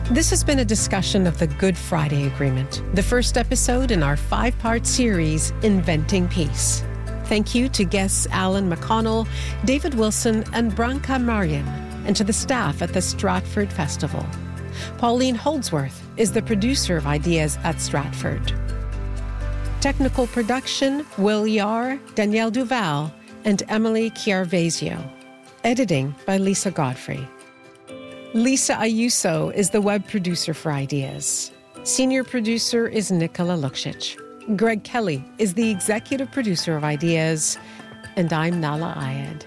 This has been a discussion of the Good Friday Agreement, the first episode in our 5-part series, Inventing Peace. Thank you to guests Alan McConnell, David Wilson, and Branka Marian, and to the staff at the Stratford Festival. Pauline Holdsworth is the producer of Ideas at Stratford. Technical production, Will Yar, Danielle Duval, and Emily Chiarvesio. Editing by Lisa Godfrey. Lisa Ayuso is the web producer for Ideas. Senior producer is Nicola Luksic. Greg Kelly is the executive producer of Ideas. And I'm Nala Ayed.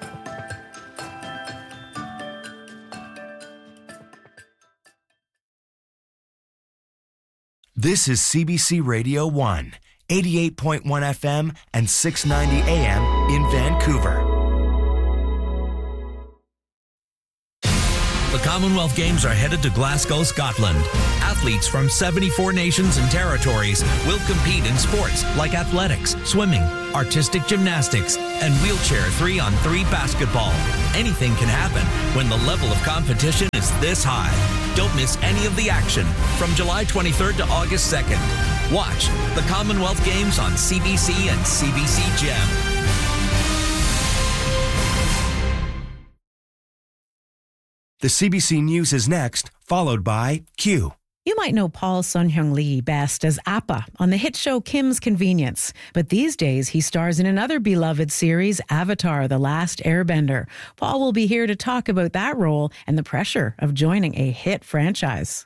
This is CBC Radio 1, 88.1 FM and 690 AM in Vancouver. The Commonwealth Games are headed to Glasgow, Scotland. Athletes from 74 nations and territories will compete in sports like athletics, swimming, artistic gymnastics, and wheelchair 3-on-3 basketball. Anything can happen when the level of competition is this high. Don't miss any of the action from July 23rd to August 2nd. Watch the Commonwealth Games on CBC and CBC Gem. The CBC News is next, followed by Q. You might know Paul Sun-Hyung Lee best as Appa on the hit show Kim's Convenience. But these days, he stars in another beloved series, Avatar: The Last Airbender. Paul will be here to talk about that role and the pressure of joining a hit franchise.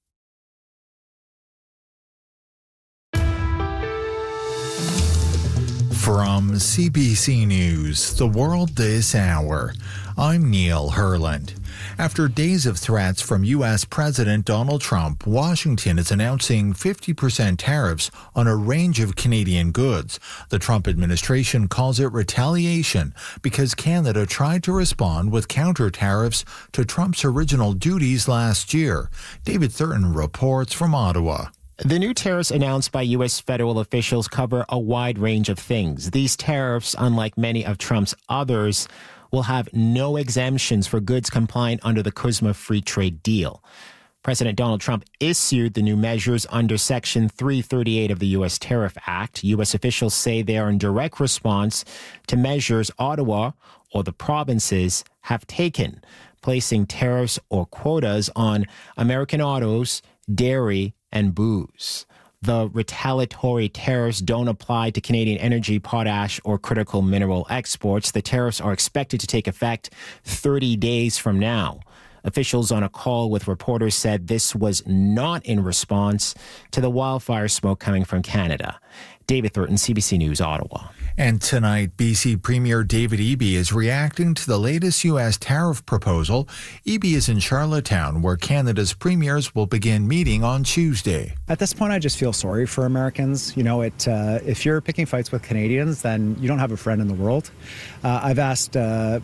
From CBC News, The World This Hour, I'm Neil Herland. After days of threats from U.S. President Donald Trump, Washington is announcing 50% tariffs on a range of Canadian goods. The Trump administration calls it retaliation because Canada tried to respond with counter tariffs to Trump's original duties last year. David Thurton reports from Ottawa. The new tariffs announced by U.S. federal officials cover a wide range of things. These tariffs, unlike many of Trump's others, will have no exemptions for goods compliant under the CUSMA free trade deal. President Donald Trump issued the new measures under Section 338 of the U.S. Tariff Act. U.S. officials say they are in direct response to measures Ottawa or the provinces have taken, placing tariffs or quotas on American autos, dairy, and booze. The retaliatory tariffs don't apply to Canadian energy, potash, or critical mineral exports. The tariffs are expected to take effect 30 days from now. Officials on a call with reporters said this was not in response to the wildfire smoke coming from Canada. David Thurton, CBC News, Ottawa. And tonight, BC Premier David Eby is reacting to the latest U.S. tariff proposal. Eby is in Charlottetown, where Canada's premiers will begin meeting on Tuesday. At this point, I just feel sorry for Americans. You know, if you're picking fights with Canadians, then you don't have a friend in the world. I've asked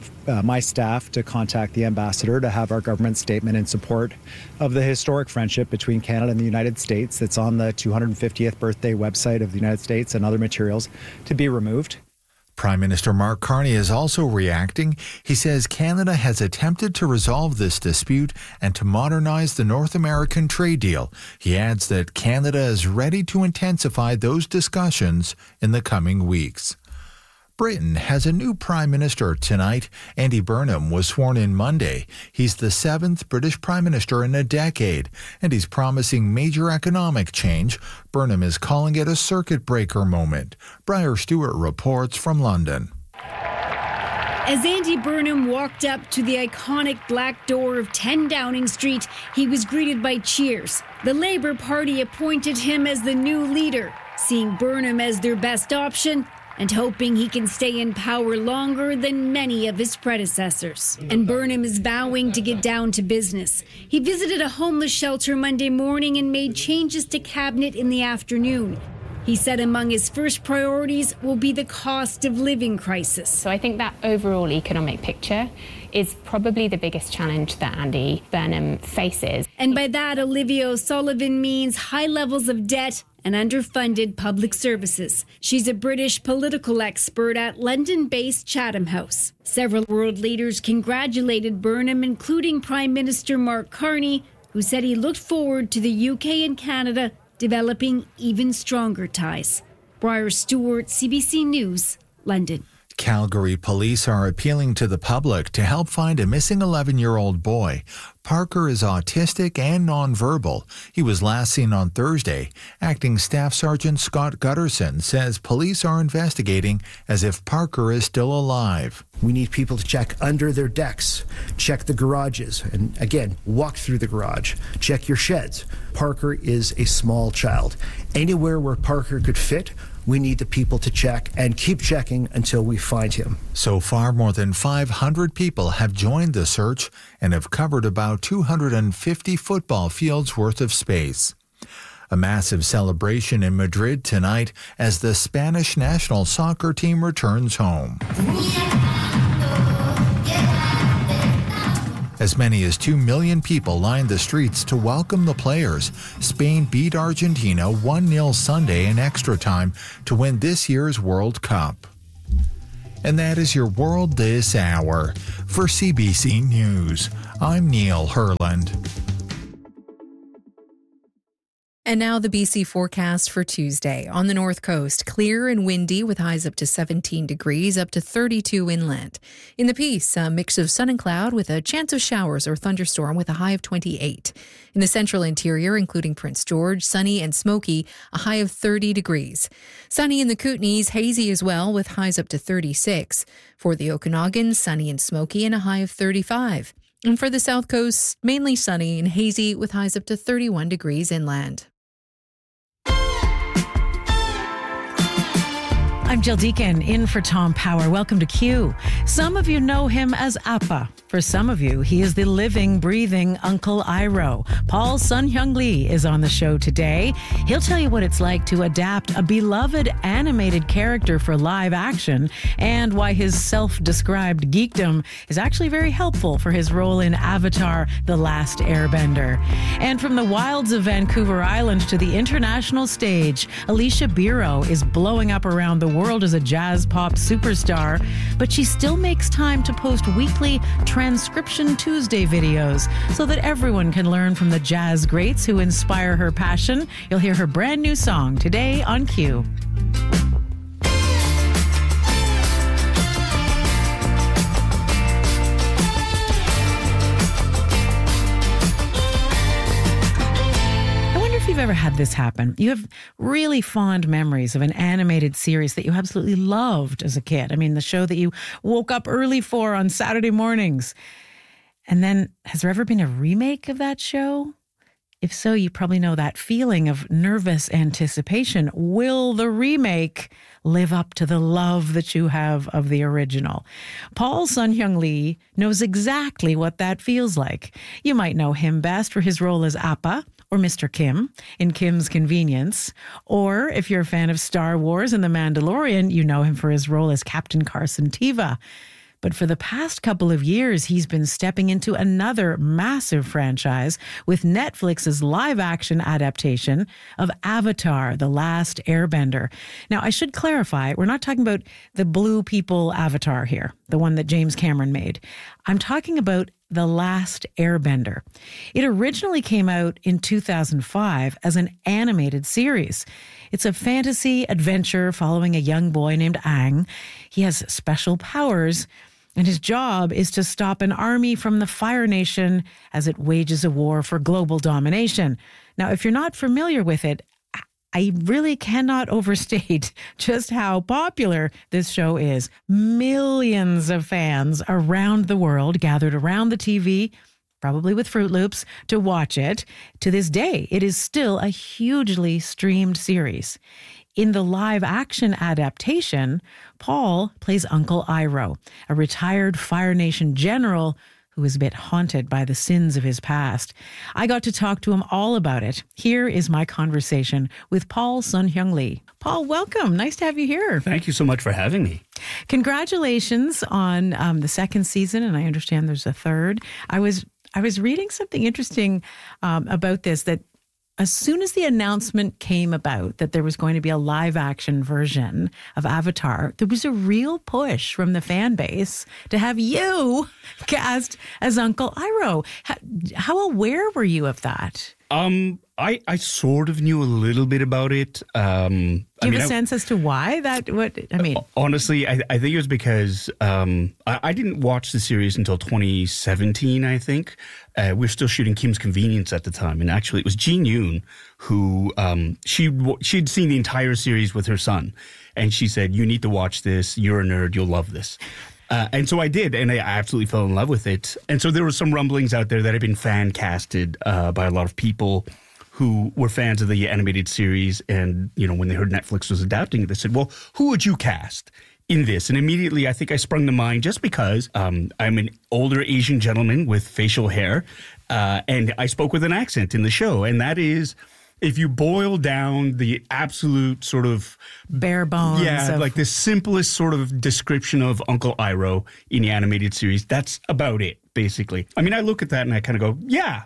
my staff to contact the ambassador to have our government statement in support of the historic friendship between Canada and the United States that's on the 250th birthday website of the United States and other materials to be removed. Prime Minister Mark Carney is also reacting. He says Canada has attempted to resolve this dispute and to modernize the North American trade deal. He adds that Canada is ready to intensify those discussions in the coming weeks. Britain has a new Prime Minister tonight. Andy Burnham was sworn in Monday. He's the 7th British Prime Minister in a decade, and he's promising major economic change. Burnham is calling it a circuit breaker moment. Briar Stewart reports from London. As Andy Burnham walked up to the iconic black door of 10 Downing Street, he was greeted by cheers. The Labour Party appointed him as the new leader, seeing Burnham as their best option and hoping he can stay in power longer than many of his predecessors. And Burnham is vowing to get down to business. He visited a homeless shelter Monday morning and made changes to cabinet in the afternoon. He said among his first priorities will be the cost of living crisis. So I think that overall economic picture is probably the biggest challenge that Andy Burnham faces. And by that, Olivia O'Sullivan means high levels of debt and underfunded public services. She's a British political expert at London-based Chatham House. Several world leaders congratulated Burnham, including Prime Minister Mark Carney, who who said he looked forward to the UK and Canada developing even stronger ties. Briar Stewart, CBC News, London. Calgary police are appealing to the public to help find a missing 11-year-old boy. Parker is autistic and nonverbal. He was last seen on Thursday. Acting Staff Sergeant Scott Gutterson says police are investigating as if Parker is still alive. We need people to check under their decks, check the garages, and again, walk through the garage, check your sheds. Parker is a small child. Anywhere where Parker could fit, we need the people to check and keep checking until we find him. So far, more than 500 people have joined the search and have covered about 250 football fields worth of space. A massive celebration in Madrid tonight as the Spanish national soccer team returns home. As many as 2 million people lined the streets to welcome the players. Spain beat Argentina 1-0 Sunday in extra time to win this year's World Cup. And that is your World This Hour. For CBC News, I'm Neil Herland. And now the BC forecast for Tuesday. On the north coast, clear and windy with highs up to 17 degrees, up to 32 inland. In the Peace, a mix of sun and cloud with a chance of showers or thunderstorm with a high of 28. In the central interior, including Prince George, sunny and smoky, a high of 30 degrees. Sunny in the Kootenays, hazy as well with highs up to 36. For the Okanagan, sunny and smoky and a high of 35. And for the south coast, mainly sunny and hazy with highs up to 31 degrees inland. I'm Jill Deacon, in for Tom Power. Welcome to Q. Some of you know him as Appa. For some of you, he is the living, breathing Uncle Iroh. Paul Sun-Hyung Lee is on the show today. He'll tell you what it's like to adapt a beloved animated character for live action and why his self-described geekdom is actually very helpful for his role in Avatar: The Last Airbender. And from the wilds of Vancouver Island to the international stage, Alicia Biro is blowing up around the world as a jazz pop superstar, but she still makes time to post weekly Transcription Tuesday videos so that everyone can learn from the jazz greats who inspire her passion. You'll hear her brand new song today on Q. You've ever had this happen. You have really fond memories of an animated series that you absolutely loved as a kid. I mean, the show that you woke up early for on Saturday mornings. And then, has there ever been a remake of that show? If so, you probably know that feeling of nervous anticipation. Will the remake live up to the love that you have of the original? Paul Sun-Hyung Lee knows exactly what that feels like. You might know him best for his role as Appa, or Mr. Kim in Kim's Convenience. Or if you're a fan of Star Wars and The Mandalorian, you know him for his role as Captain Carson Teva. But for the past couple of years, he's been stepping into another massive franchise with Netflix's live-action adaptation of Avatar: The Last Airbender. Now, I should clarify, we're not talking about the blue people Avatar here, the one that James Cameron made. I'm talking about The Last Airbender. It originally came out in 2005 as an animated series. It's a fantasy adventure following a young boy named Aang. He has special powers, and his job is to stop an army from the Fire Nation as it wages a war for global domination. Now, if you're not familiar with it, I really cannot overstate just how popular this show is. Millions of fans around the world gathered around the TV, probably with Fruit Loops, to watch it. To this day, it is still a hugely streamed series. In the live-action adaptation, Paul plays Uncle Iroh, a retired Fire Nation general who is a bit haunted by the sins of his past. I got to talk to him all about it. Here is my conversation with Paul Sun-Hyung Lee. Paul, welcome. Nice to have you here. Thank you so much for having me. Congratulations on the second season, and I understand there's a third. I was reading something interesting about this, that as soon as the announcement came about that there was going to be a live action version of Avatar, there was a real push from the fan base to have you cast as Uncle Iroh. How aware were you of that? I sort of knew a little bit about it. Do you have a sense as to why that? Honestly, I think it was because I didn't watch the series until 2017. I think we were still shooting Kim's Convenience at the time, and actually, it was Jean Yoon who she'd seen the entire series with her son, and she said, "You need to watch this. You're a nerd. You'll love this." And so I did, and I absolutely fell in love with it. And so there were some rumblings out there that had been fan casted by a lot of people who were fans of the animated series. And, when they heard Netflix was adapting it, they said, well, who would you cast in this? And immediately I think I sprung to mind just because I'm an older Asian gentleman with facial hair, and I spoke with an accent in the show. And that is, if you boil down the absolute sort of bare bones, like the simplest sort of description of Uncle Iroh in the animated series, that's about it, basically. I mean, I look at that and I kind of go, yeah,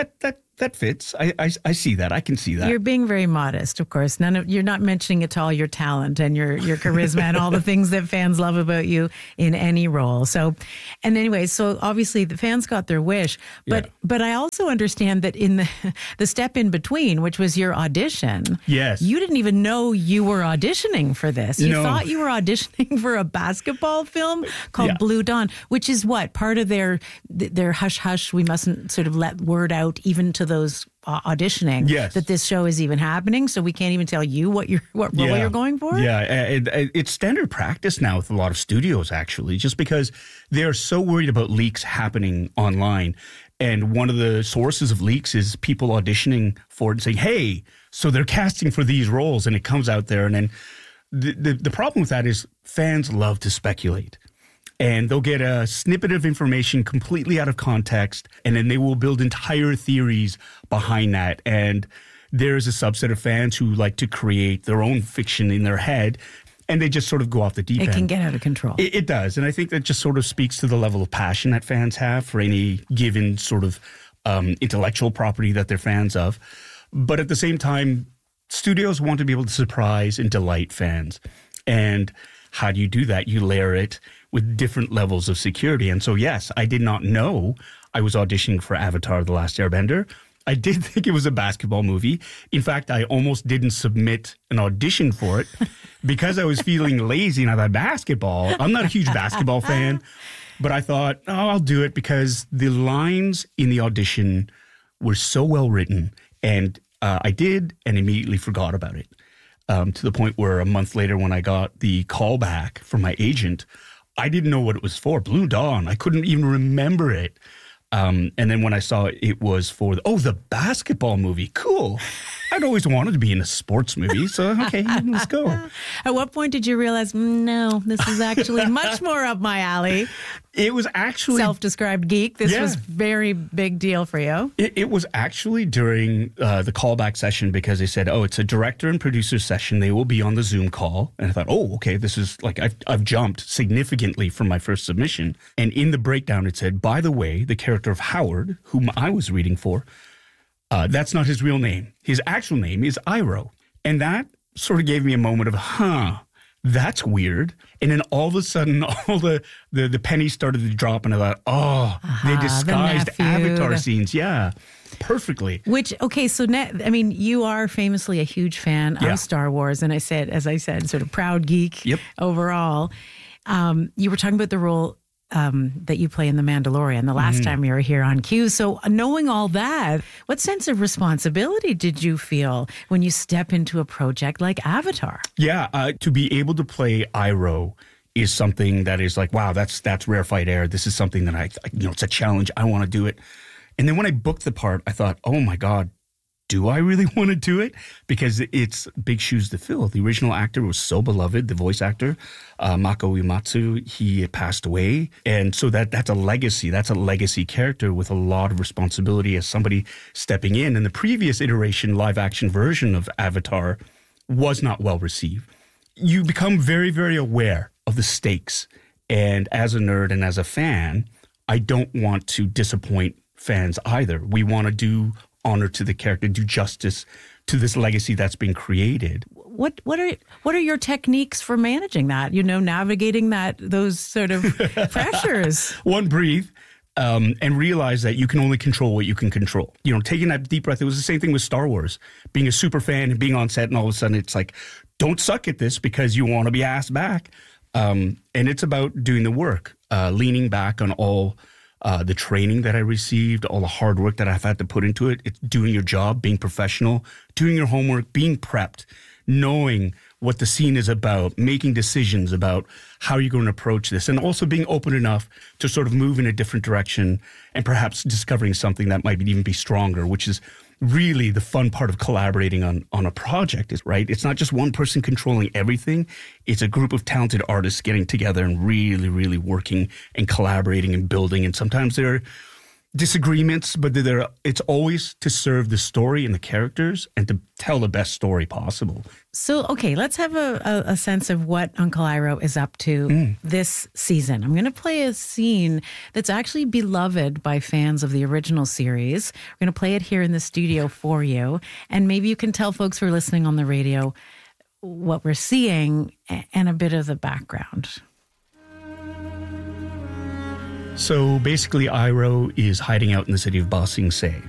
that fits. I see that. I can see that. You're being very modest, of course. You're not mentioning at all your talent and your charisma and all the things that fans love about you in any role. So, and anyway, so obviously the fans got their wish, but I also understand that in the step in between, which was your audition, yes, you didn't even know you were auditioning for this. You thought you were auditioning for a basketball film called Blue Dawn, which is what part of their hush hush. We mustn't sort of let word out even to those auditioning that this show is even happening, so we can't even tell you what role you're going for. It's standard practice now with a lot of studios, actually, just because they're so worried about leaks happening online. And one of the sources of leaks is people auditioning for it and saying, hey, so they're casting for these roles, and it comes out there. And then the problem with that is fans love to speculate. And they'll get a snippet of information completely out of context, and then they will build entire theories behind that. And there's a subset of fans who like to create their own fiction in their head, and they just sort of go off the deep end. It can get out of control. It does. And I think that just sort of speaks to the level of passion that fans have for any given sort of intellectual property that they're fans of. But at the same time, studios want to be able to surprise and delight fans. And how do you do that? You layer it with different levels of security. And so, yes, I did not know I was auditioning for Avatar: The Last Airbender. I did think it was a basketball movie. In fact, I almost didn't submit an audition for it because I was feeling lazy and I thought, basketball? I'm not a huge basketball fan. But I thought, I'll do it because the lines in the audition were so well written. And I did, and immediately forgot about it. To the point where a month later, when I got the call back from my agent, I didn't know what it was for. Blue Dawn. I couldn't even remember it. And then when I saw it was for the basketball movie. Cool. I'd always wanted to be in a sports movie. So, okay, let's go. At what point did you realize, no, this is actually much more up my alley? It was actually... Self-described geek. This was very big deal for you. It was actually during the callback session because they said, it's a director and producer session. They will be on the Zoom call. And I thought, okay, this is like I've jumped significantly from my first submission. And in the breakdown, it said, by the way, the character of Howard, whom I was reading for, that's not his real name. His actual name is Iroh. And that sort of gave me a moment of, that's weird. And then all of a sudden, all the pennies started to drop, and I thought, they disguised Avatar scenes. Yeah, perfectly. Which, okay, so you are famously a huge fan of Star Wars, and as I said, sort of proud geek overall. You were talking about the role that you play in The Mandalorian the last time you were here on Q. So knowing all that, what sense of responsibility did you feel when you step into a project like Avatar? Yeah, to be able to play Iroh is something that is like, wow, that's rarefied air. This is something that it's a challenge. I want to do it. And then when I booked the part, I thought, oh my God, do I really want to do it? Because it's big shoes to fill. The original actor was so beloved, the voice actor, Mako Uematsu, he passed away. And so that's a legacy. That's a legacy character with a lot of responsibility as somebody stepping in. And the previous iteration, live action version of Avatar was not well received. You become very, very aware of the stakes. And as a nerd and as a fan, I don't want to disappoint fans either. We want to do honor to the character, do justice to this legacy that's been created. What are your techniques for managing that? Navigating those sort of pressures. One, breathe. And realize that you can only control what you can control. Taking that deep breath. It was the same thing with Star Wars. Being a super fan and being on set, and all of a sudden it's like, don't suck at this because you want to be asked back. And it's about doing the work, leaning back on all the training that I received, all the hard work that I've had to put into it. It's doing your job, being professional, doing your homework, being prepped, knowing what the scene is about, making decisions about how you're going to approach this, and also being open enough to sort of move in a different direction and perhaps discovering something that might even be stronger, which is really the fun part of collaborating on a project, is right. It's not just one person controlling everything. It's a group of talented artists getting together and really, really working and collaborating and building. And sometimes there are disagreements, but it's always to serve the story and the characters and to tell the best story possible. So, okay, let's have a sense of what Uncle Iroh is up to this season. I'm going to play a scene that's actually beloved by fans of the original series. We're going to play it here in the studio for you, and maybe you can tell folks who are listening on the radio what we're seeing and a bit of the background. So basically, Iroh is hiding out in the city of Ba Sing Se.